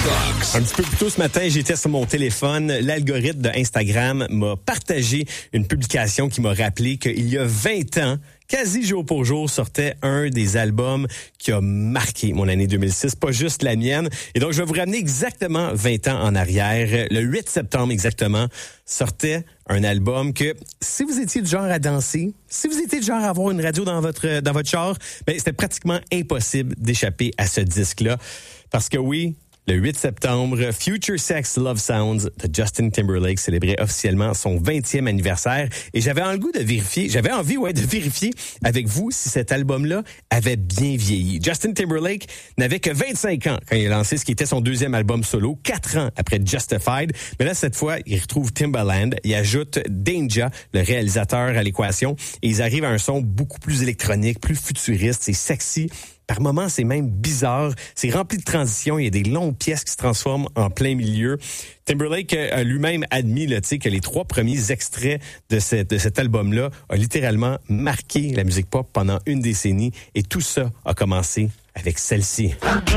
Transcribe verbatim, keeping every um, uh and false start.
Box. Un petit peu plus tôt ce matin, j'étais sur mon téléphone. L'algorithme de Instagram m'a partagé une publication qui m'a rappelé qu'il y a vingt ans, quasi jour pour jour, sortait un des albums qui a marqué mon année deux mille six, pas juste la mienne. Et donc, je vais vous ramener exactement vingt ans en arrière. Le huit septembre exactement, sortait un album que, si vous étiez du genre à danser, si vous étiez du genre à avoir une radio dans votre dans votre char, ben c'était pratiquement impossible d'échapper à ce disque-là. Parce que oui, le huit septembre, Future Sex Love Sounds de Justin Timberlake célébrait officiellement son vingtième anniversaire. Et j'avais le goût de vérifier, j'avais envie ouais, de vérifier avec vous si cet album-là avait bien vieilli. Justin Timberlake n'avait que vingt-cinq ans quand il a lancé ce qui était son deuxième album solo, quatre ans après Justified. Mais là, cette fois, il retrouve Timbaland, il ajoute Danja, le réalisateur, à l'équation, et ils arrivent à un son beaucoup plus électronique, plus futuriste, c'est sexy. Par moments, c'est même bizarre. C'est rempli de transitions. Il y a des longues pièces qui se transforment en plein milieu. Timberlake a lui-même admis là, que les trois premiers extraits de, cette, de cet album-là ont littéralement marqué la musique pop pendant une décennie. Et tout ça a commencé avec celle-ci.